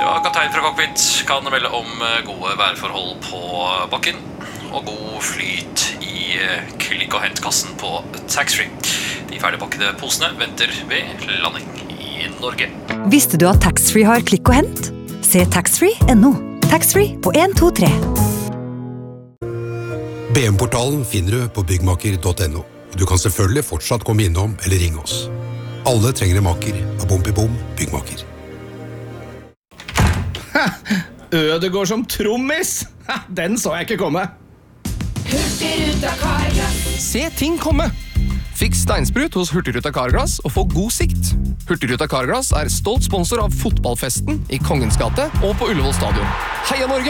Ja, kaptein fra cockpit kan melde om gode værforhold på bakken og god flyt i klikk- og hentkassen på taxfree. De ferdigpakkede posene venter ved landing i Norge. Visste du at taxfree har klikk og hent? Se taxfree.no. Taxfree på 123. BM-portalen finner du på byggmaker.no. Du kan selvfølgelig fortsatt komme innom eller ringe oss. Alle trenger en maker av Bom Byggmaker. Ødegård som trommis. Den så jeg ikke komme. Hurtigruta Carglass. Se ting komme. Fiks steinsprut hos Hurtigruta Carglass og få god sikt. Hurtigruta Carglass stolt sponsor av fotballfesten i Kongens gate og på Ullevål stadion. Heia Norge!